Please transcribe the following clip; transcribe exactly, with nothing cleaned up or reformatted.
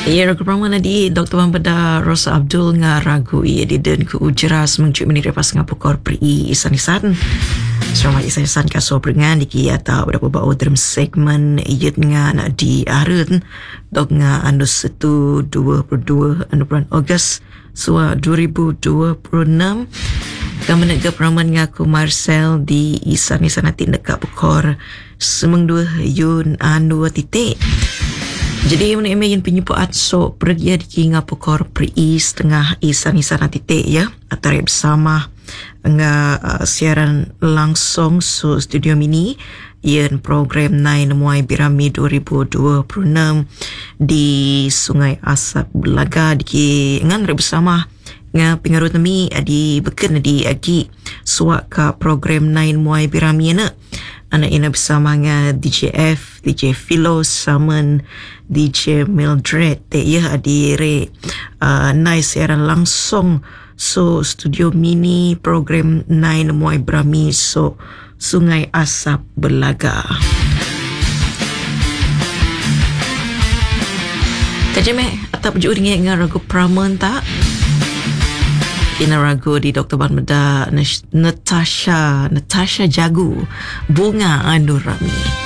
Ya, ragu peraman di Doktor Bambada Rosa Abdul nga ragu ia diden ke ujeras mengcuk menit lepas ngapukor pri isanisan. Selamat isanisan kaso peringan di kia tak berapa bau dalam segmen ia dengan di arun dok nga anu satu dua puluh dua anu bulan Ogos sua dua ribu dua puluh enam. Kami nak peraman ngaku Marcel di isanisan nanti dekat pukor semeng dua yun anu titik. Jadi mana email penyupuat so pergi di ngapukor pri setengah isan isan titik ya antara bersama nga uh, siaran langsung so studio mini yang program Nine Muay Birami dua ribu dua puluh enam di Sungai Asap Belaga di ngan bersama nga pengaruh kami di beken di agi suak ka program Nine Muay Birami na anak ina bersama dengan D J F, D J Philo, Salmon, D J Mildred. Teh ya adire uh, nice siaran langsung so studio mini program Nine Muay Birami so Sungai Asap Belaga. Kajeme atap ju dengan ragu praman tak? Ina ragu di Doktor Bambada Natasha Natasha Jagu Bunga Anu Rami.